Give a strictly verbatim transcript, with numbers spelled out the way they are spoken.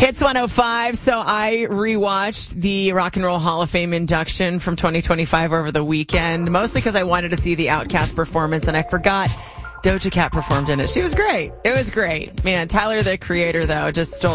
Hits one oh five. So I rewatched the Rock and Roll Hall of Fame induction from twenty twenty-five over the weekend, mostly because I wanted to see the Outkast performance, and I forgot Doja Cat performed in it. She was great. It was great. Man, Tyler, the Creator, though, just stole